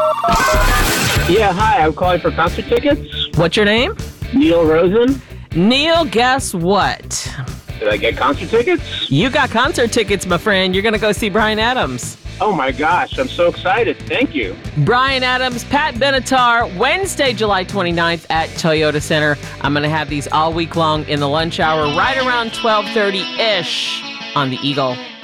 Yeah, hi. I'm calling for concert tickets. What's your name? Neil Rosen. Neil, guess what? Did I get concert tickets? You got concert tickets, my friend. You're going to go see Bryan Adams. Oh my gosh, I'm so excited. Thank you. Bryan Adams, Pat Benatar, Wednesday, July 29th at Toyota Center. I'm going to have these all week long in the lunch hour, right around 12:30-ish on the Eagle.